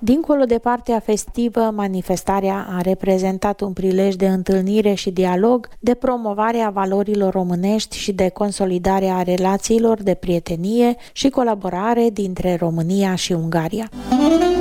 Dincolo de partea festivă, manifestarea a reprezentat un prilej de întâlnire și dialog, de promovare a valorilor românești și de consolidare a relațiilor de prietenie și colaborare dintre România și Ungaria.